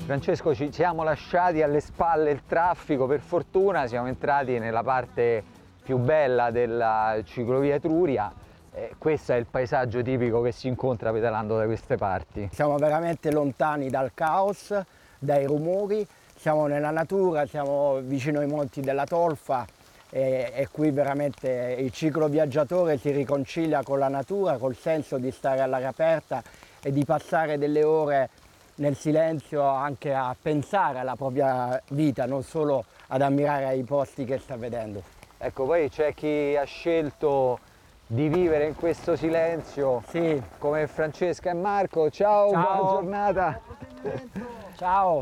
Francesco, ci siamo lasciati alle spalle il traffico, per fortuna siamo entrati nella parte più bella della ciclovia Etruria. Questo è il paesaggio tipico che si incontra pedalando da queste parti. Siamo veramente lontani dal caos, dai rumori, siamo nella natura, siamo vicino ai monti della Tolfa e qui veramente il cicloviaggiatore si riconcilia con la natura, col senso di stare all'aria aperta e di passare delle ore nel silenzio anche a pensare alla propria vita, non solo ad ammirare i posti che sta vedendo. Ecco, poi c'è chi ha scelto di vivere in questo silenzio, sì, come Francesca e Marco. Ciao, ciao. buona giornata. Ciao.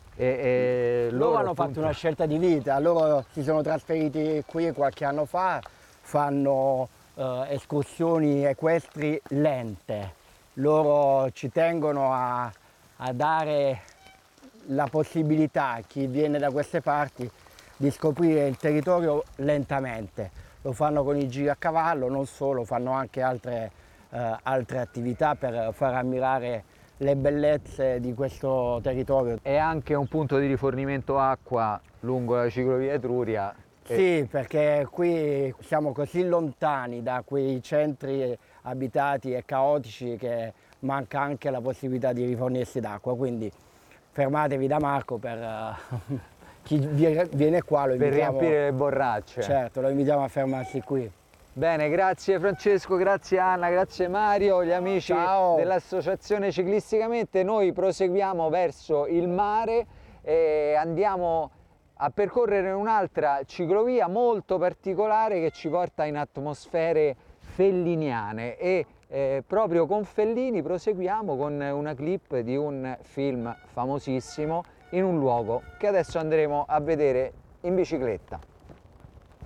Loro hanno appunto fatto una scelta di vita, loro si sono trasferiti qui qualche anno fa, fanno escursioni equestri lente. Loro ci tengono a dare la possibilità a chi viene da queste parti di scoprire il territorio lentamente. Lo fanno con i giri a cavallo, non solo, fanno anche altre attività per far ammirare le bellezze di questo territorio. è anche un punto di rifornimento acqua lungo la ciclovia Etruria. Sì, perché qui siamo così lontani da quei centri abitati e caotici che manca anche la possibilità di rifornirsi d'acqua, quindi fermatevi da Marco per chi viene qua, lo Per invitiamo, riempire le borracce. certo, lo invitiamo a fermarsi qui. Bene, grazie Francesco, grazie Anna, grazie Mario, gli amici Ciao. dell'Associazione Ciclisticamente. Noi proseguiamo verso il mare e andiamo a percorrere un'altra ciclovia molto particolare che ci porta in atmosfere felliniane e proprio con Fellini proseguiamo con una clip di un film famosissimo in un luogo che adesso andremo a vedere in bicicletta.